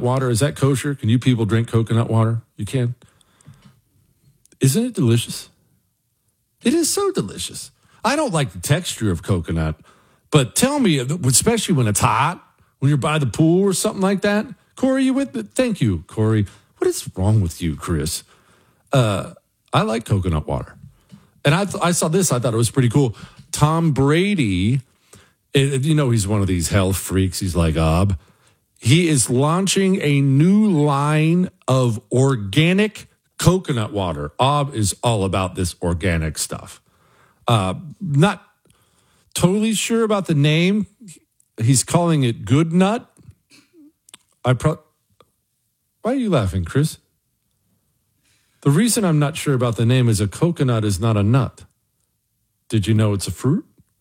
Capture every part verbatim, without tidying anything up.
water, is that kosher? Can you people drink coconut water? You can? Isn't it delicious? It is so delicious. I don't like the texture of coconut, but tell me, especially when it's hot, when you're by the pool or something like that. Corey, you with me? Thank you, Corey. What is wrong with you, Chris? Uh, I like coconut water. And I, th- I saw this. I thought it was pretty cool. Tom Brady, it, you know, he's one of these health freaks. He's like Ob. He is launching a new line of organic coconut water. Ob is all about this organic stuff. Uh, not totally sure about the name. He's calling it Good Nut. I pro- Why are you laughing, Chris? The reason I'm not sure about the name is a coconut is not a nut. Did you know it's a fruit?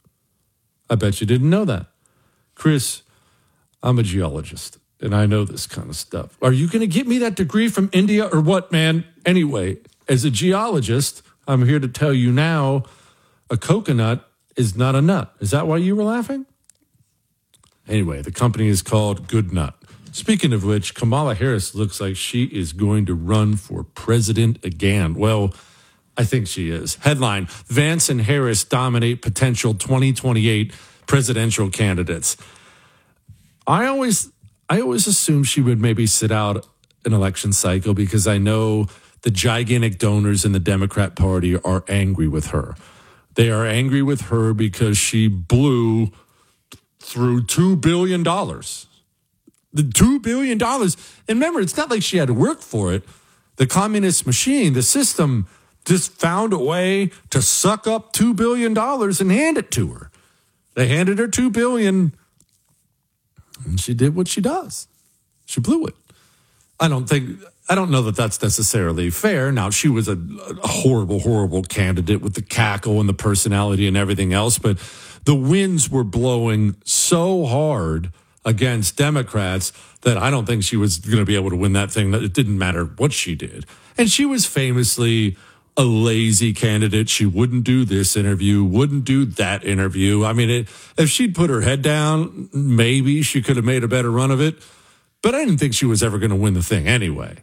I bet you didn't know that. Chris, I'm a geologist, and I know this kind of stuff. Are you going to get me that degree from India or what, man? Anyway, as a geologist, I'm here to tell you now, a coconut is not a nut. Is that why you were laughing? Anyway, the company is called Good Nut. Speaking of which, Kamala Harris looks like she is going to run for president again. Well, I think she is. Headline, Vance and Harris dominate potential twenty twenty-eight presidential candidates. I always I always assumed she would maybe sit out an election cycle because I know the gigantic donors in the Democrat Party are angry with her. They are angry with her because she blew through two billion dollars. The two billion dollars. And remember, it's not like she had to work for it. The communist machine, the system, just found a way to suck up two billion dollars and hand it to her. They handed her two billion dollars, and she did what she does. She blew it. I don't think, I don't know that that's necessarily fair. Now, she was a, a horrible, horrible candidate with the cackle and the personality and everything else, but the winds were blowing so hard against Democrats that I don't think she was going to be able to win that thing. It didn't matter what she did. And she was famously a lazy candidate. She wouldn't do this interview, wouldn't do that interview. I mean, it, if she'd put her head down, maybe she could have made a better run of it. But I didn't think she was ever going to win the thing anyway.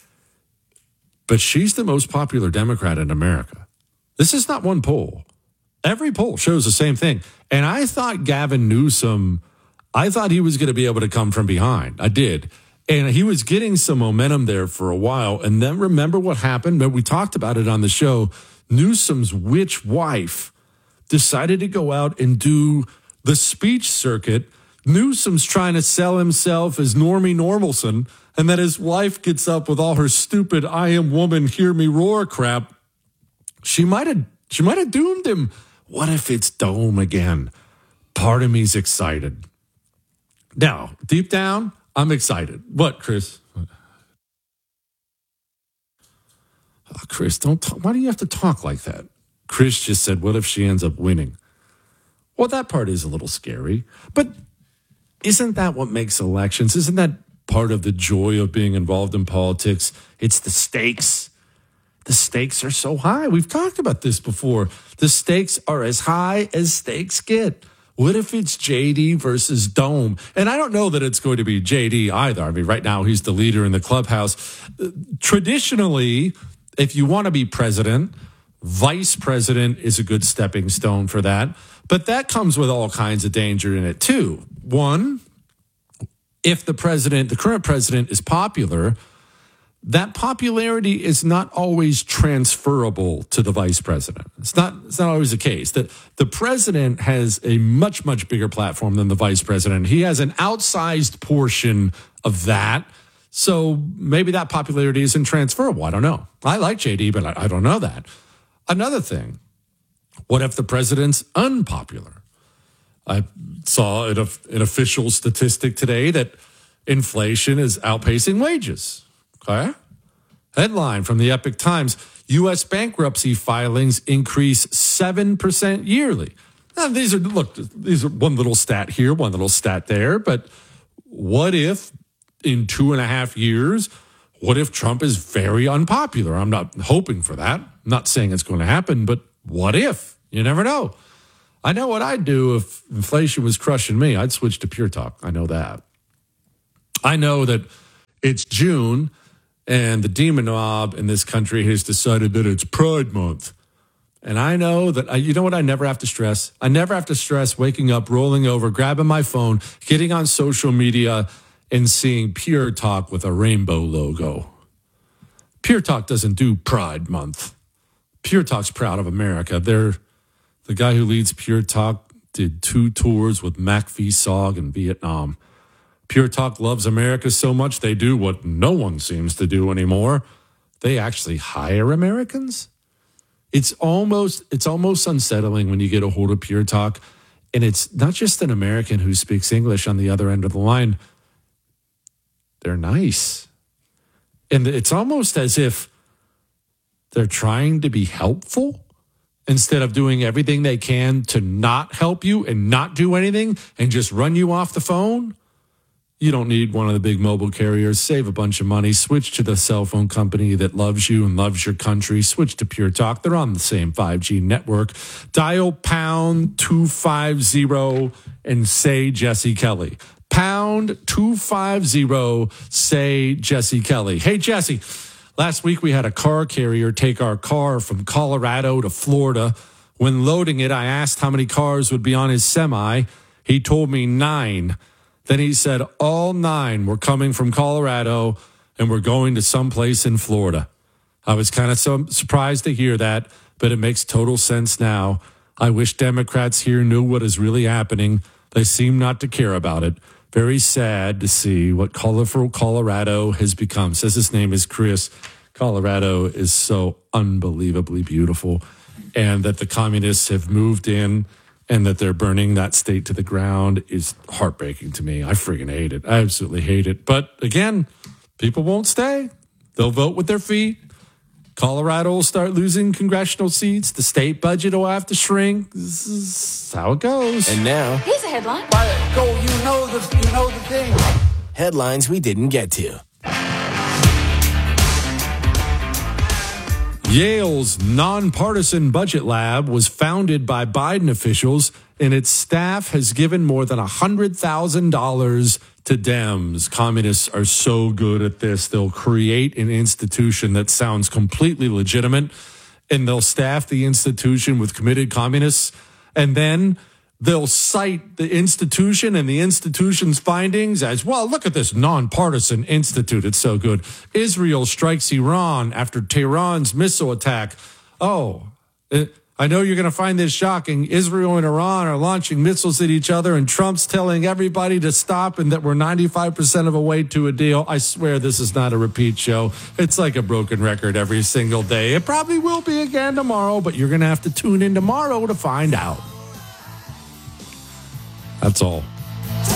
But she's the most popular Democrat in America. This is not one poll. Every poll shows the same thing. And I thought Gavin Newsom, I thought he was going to be able to come from behind. I did. And he was getting some momentum there for a while. And then remember what happened? We talked about it on the show. Newsom's witch wife decided to go out and do the speech circuit. Newsom's trying to sell himself as Normie Normalson. And then his wife gets up with all her stupid I am woman, hear me roar crap. She might have she might have doomed him. What if it's Dome again? Part of me's excited. Now, deep down, I'm excited. What, Chris? Oh, Chris, don't talk. Why do you have to talk like that? Chris just said, what if she ends up winning? Well, that part is a little scary. But isn't that what makes elections? Isn't that part of the joy of being involved in politics? It's the stakes. The stakes are so high. We've talked about this before. The stakes are as high as stakes get. What if it's J D versus Dome? And I don't know that it's going to be J D either. I mean, right now he's the leader in the clubhouse. Traditionally, if you want to be president, vice president is a good stepping stone for that. But that comes with all kinds of danger in it too. One, if the president, the current president is popular, that popularity is not always transferable to the vice president. It's not, it's not always the case. That the president has a much, much bigger platform than the vice president. He has an outsized portion of that. So maybe that popularity isn't transferable. I don't know. I like J D, but I, I don't know that. Another thing, what if the president's unpopular? I saw an, an official statistic today that inflation is outpacing wages. Okay. Headline from the Epic Times, U S bankruptcy filings increase seven percent yearly. Now, these are, look, these are one little stat here, one little stat there, but what if in two and a half years, what if Trump is very unpopular? I'm not hoping for that. I'm not saying it's going to happen, but what if? You never know. I know what I'd do if inflation was crushing me. I'd switch to Pure Talk. I know that. I know that It's June, and the demon mob in this country has decided that it's Pride Month. And I know that, I, you know what I never have to stress? I never have to stress waking up, rolling over, grabbing my phone, getting on social media, and seeing Pure Talk with a rainbow logo. Pure Talk doesn't do Pride Month. Pure Talk's proud of America. They're, the guy who leads Pure Talk did two tours with Mac V. Sog in Vietnam. Pure Talk loves America so much they do what no one seems to do anymore. They actually hire Americans. It's almost it's almost unsettling when you get a hold of Pure Talk, and it's not just an American who speaks English on the other end of the line. They're nice. And it's almost as if they're trying to be helpful instead of doing everything they can to not help you and not do anything and just run you off the phone. You don't need one of the big mobile carriers. Save a bunch of money. Switch to the cell phone company that loves you and loves your country. Switch to Pure Talk. They're on the same five G network. Dial pound two fifty and say Jesse Kelly. Pound two fifty, say Jesse Kelly. Hey, Jesse, last week we had a car carrier take our car from Colorado to Florida. When loading it, I asked how many cars would be on his semi. He told me nine. Then he said all nine were coming from Colorado and were going to someplace in Florida. I was kind of so surprised to hear that, but it makes total sense now. I wish Democrats here knew what is really happening. They seem not to care about it. Very sad to see what colorful Colorado has become. Says his name is Chris. Colorado is so unbelievably beautiful, and that the communists have moved in and that they're burning that state to the ground is heartbreaking to me. I friggin' hate it. I absolutely hate it. But again, people won't stay. They'll vote with their feet. Colorado will start losing congressional seats. The state budget will have to shrink. This is how it goes. And now, here's a headline. Go, you know the, you know the thing. Headlines we didn't get to. Yale's nonpartisan budget lab was founded by Biden officials, and its staff has given more than one hundred thousand dollars to Dems. Communists are so good at this. They'll create an institution that sounds completely legitimate, and they'll staff the institution with committed communists, and then they'll cite the institution and the institution's findings as, well, look at this nonpartisan institute. It's so good. Israel strikes Iran after Tehran's missile attack. Oh, I know you're going to find this shocking. Israel and Iran are launching missiles at each other, and Trump's telling everybody to stop and that we're ninety-five percent of a way to a deal. I swear this is not a repeat show. It's like a broken record every single day. It probably will be again tomorrow, but you're going to have to tune in tomorrow to find out. That's all.